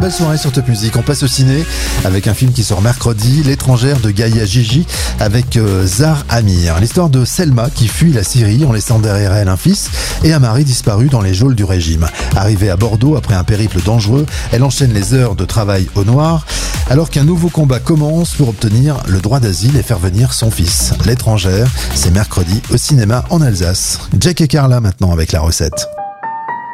belle soirée sur Top Music. On passe au ciné avec un film qui sort mercredi, L'étrangère de Gaïa Gigi avec Zahar Amir. L'histoire de Selma qui fuit la Syrie en laissant derrière elle un fils et un mari disparu dans les geôles du régime. Arrivée à Bordeaux après un périple dangereux, elle enchaîne les heures de travail au noir alors qu'un nouveau combat commence pour obtenir le droit d'asile et faire venir son fils. L'étrangère, c'est mercredi au cinéma en Alsace. Jack et Carla maintenant avec la recette.